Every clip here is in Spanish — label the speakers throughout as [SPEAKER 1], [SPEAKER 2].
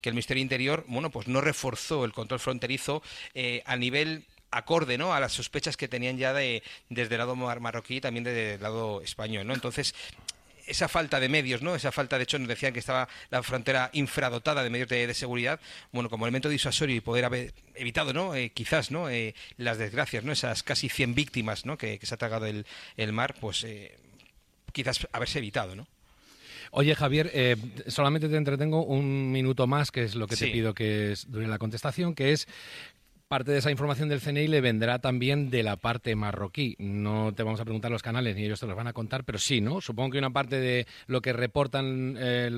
[SPEAKER 1] que el Ministerio Interior, bueno, pues no reforzó el control fronterizo a nivel acorde, ¿no?, a las sospechas que tenían ya desde el lado marroquí y también desde el lado español, ¿no? Entonces, esa falta de medios, ¿no? Esa falta, de hecho, nos decían que estaba la frontera infradotada de medios de seguridad, bueno, como elemento disuasorio y poder haber evitado, ¿no? Quizás, ¿no? Las desgracias, ¿no? Esas casi 100 víctimas, ¿no?, que se ha tragado el mar, pues quizás haberse evitado, ¿no?
[SPEAKER 2] Oye, Javier, solamente te entretengo un minuto más, que es lo que te
[SPEAKER 1] Sí.
[SPEAKER 2] pido que dure la contestación, que es parte de esa información del CNI le vendrá también de la parte marroquí. No te vamos a preguntar los canales ni ellos te los van a contar, pero sí, ¿no? Supongo que una parte de lo que reportan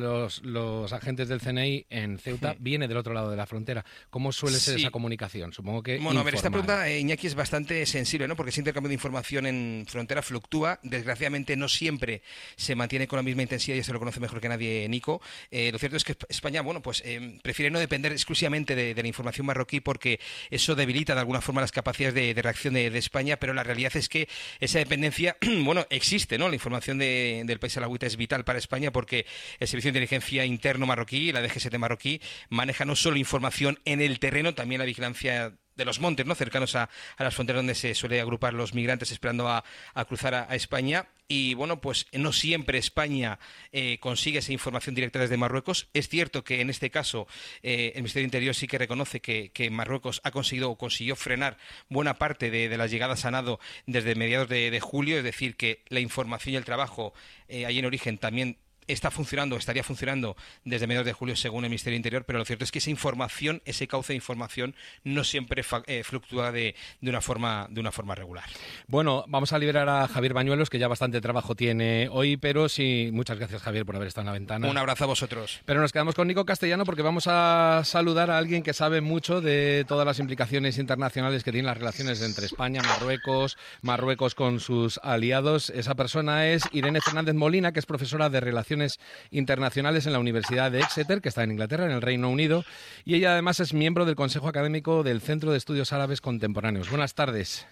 [SPEAKER 2] los agentes del CNI en Ceuta viene del otro lado de la frontera. ¿Cómo suele ser esa
[SPEAKER 1] Sí.
[SPEAKER 2] comunicación? Supongo que
[SPEAKER 1] Bueno, a ver, esta
[SPEAKER 2] informal.
[SPEAKER 1] pregunta, Iñaki, es bastante sensible, ¿no? Porque ese intercambio de información en frontera fluctúa. Desgraciadamente, no siempre se mantiene con la misma intensidad, y se lo conoce mejor que nadie, Nico. Lo cierto es que España, bueno, pues prefiere no depender exclusivamente de la información marroquí, porque eso debilita de alguna forma las capacidades de reacción de España, pero la realidad es que esa dependencia, bueno, existe, ¿no? La información del país alawita es vital para España, porque el Servicio de Inteligencia Interno marroquí, la DGST marroquí, maneja no solo información en el terreno, también la vigilancia de los montes, ¿no?, cercanos a las fronteras donde se suele agrupar los migrantes esperando a cruzar a España. Y bueno, pues no siempre España consigue esa información directa desde Marruecos. Es cierto que en este caso el Ministerio de Interior sí que reconoce que Marruecos ha conseguido o consiguió frenar buena parte de las llegadas a nado desde mediados de julio, es decir, que la información y el trabajo ahí en origen también está funcionando, estaría funcionando desde mediados de julio según el Ministerio del Interior, pero lo cierto es que esa información, ese cauce de información, no siempre fluctúa de una forma regular.
[SPEAKER 2] Bueno, vamos a liberar a Javier Bañuelos, que ya bastante trabajo tiene hoy, pero sí, muchas gracias, Javier, por haber estado en la ventana.
[SPEAKER 1] Un abrazo a vosotros.
[SPEAKER 2] Pero nos quedamos con Nico Castellano porque vamos a saludar a alguien que sabe mucho de todas las implicaciones internacionales que tienen las relaciones entre España, Marruecos con sus aliados. Esa persona es Irene Fernández Molina, que es profesora de Relaciones Internacionales en la Universidad de Exeter, que está en Inglaterra, en el Reino Unido, y ella además es miembro del Consejo Académico del Centro de Estudios Árabes Contemporáneos. Buenas tardes.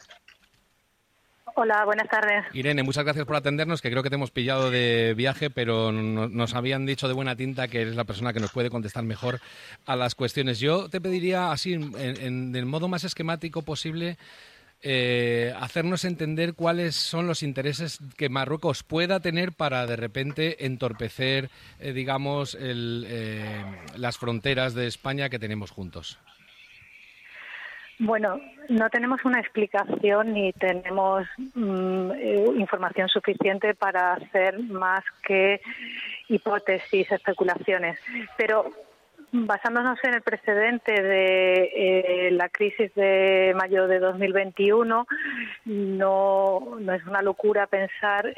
[SPEAKER 3] Hola, buenas tardes.
[SPEAKER 2] Irene, muchas gracias por atendernos, que creo que te hemos pillado de viaje, pero nos habían dicho de buena tinta que eres la persona que nos puede contestar mejor a las cuestiones. Yo te pediría, así, en el modo más esquemático posible, hacernos entender cuáles son los intereses que Marruecos pueda tener para de repente entorpecer, digamos, las fronteras de España que tenemos juntos.
[SPEAKER 3] Bueno, no tenemos una explicación ni tenemos información suficiente para hacer más que hipótesis, especulaciones, pero basándonos en el precedente de la crisis de mayo de 2021, no es una locura pensar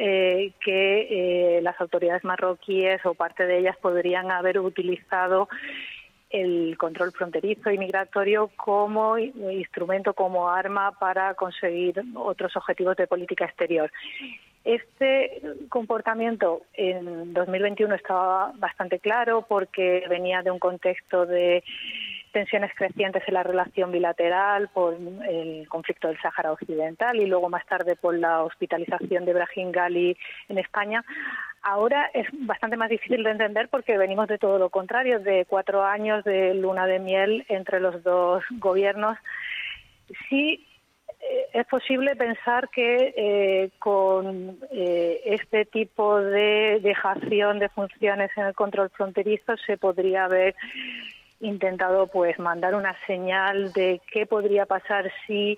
[SPEAKER 3] que las autoridades marroquíes o parte de ellas podrían haber utilizado el control fronterizo y migratorio como instrumento, como arma para conseguir otros objetivos de política exterior. Este comportamiento en 2021 estaba bastante claro porque venía de un contexto de tensiones crecientes en la relación bilateral por el conflicto del Sáhara Occidental y luego más tarde por la hospitalización de Brahim Ghali en España. Ahora es bastante más difícil de entender porque venimos de todo lo contrario, de 4 años de luna de miel entre los dos gobiernos. Sí, es posible pensar que con este tipo de dejación de funciones en el control fronterizo se podría haber intentado pues mandar una señal de qué podría pasar si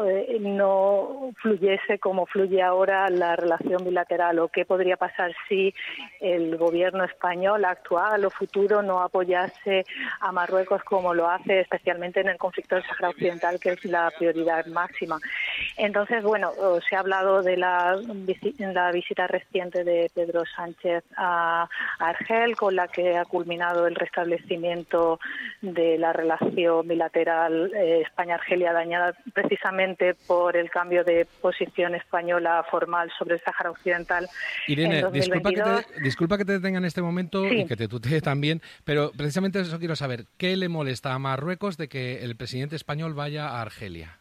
[SPEAKER 3] no fluyese como fluye ahora la relación bilateral, o qué podría pasar si el gobierno español actual o futuro no apoyase a Marruecos como lo hace especialmente en el conflicto del Sáhara Occidental, que es la prioridad máxima. Entonces, bueno, se ha hablado de la visita reciente de Pedro Sánchez a Argel, con la que ha culminado el restablecimiento de la relación bilateral España-Argelia, dañada precisamente por el cambio de posición española formal sobre el Sáhara Occidental.
[SPEAKER 2] Irene,
[SPEAKER 3] en 2022.
[SPEAKER 2] disculpa que te detenga en este momento,
[SPEAKER 3] Sí.
[SPEAKER 2] y que te tutee también, pero precisamente eso quiero saber. ¿Qué le molesta a Marruecos de que el presidente español vaya a Argelia?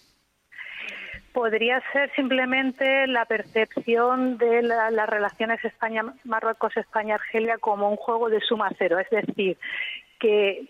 [SPEAKER 3] Podría ser simplemente la percepción de las relaciones Marruecos-España-Argelia como un juego de suma cero, es decir, que